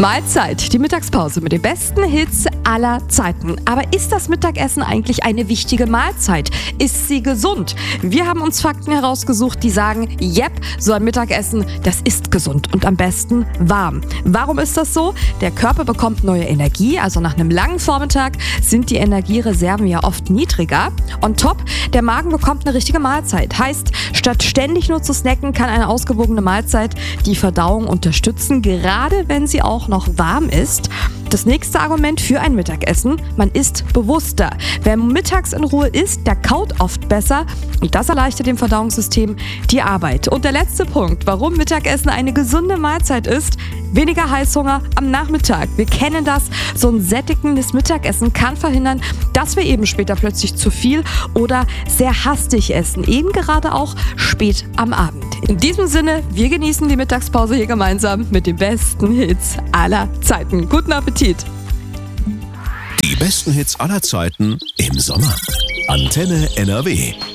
Mahlzeit, die Mittagspause mit den besten Hits aller Zeiten. Aber ist das Mittagessen eigentlich eine wichtige Mahlzeit? Ist sie gesund? Wir haben uns Fakten herausgesucht, die sagen, yep, so ein Mittagessen, das ist gesund und am besten warm. Warum ist das so? Der Körper bekommt neue Energie, also nach einem langen Vormittag sind die Energiereserven ja oft niedriger. On top, der Magen bekommt eine richtige Mahlzeit. Heißt, statt ständig nur zu snacken, kann eine ausgewogene Mahlzeit die Verdauung unterstützen, gerade wenn sie auch noch warm ist. Das nächste Argument für ein Mittagessen: man isst bewusster. Wer mittags in Ruhe isst, der kaut oft besser und das erleichtert dem Verdauungssystem die Arbeit. Und der letzte Punkt, warum Mittagessen eine gesunde Mahlzeit ist: weniger Heißhunger am Nachmittag. Wir kennen das, so ein sättigendes Mittagessen kann verhindern, dass wir eben später plötzlich zu viel oder sehr hastig essen, eben gerade auch spät am Abend. In diesem Sinne, wir genießen die Mittagspause hier gemeinsam mit den besten Hits aller Zeiten. Guten Appetit! Die besten Hits aller Zeiten im Sommer. Antenne NRW.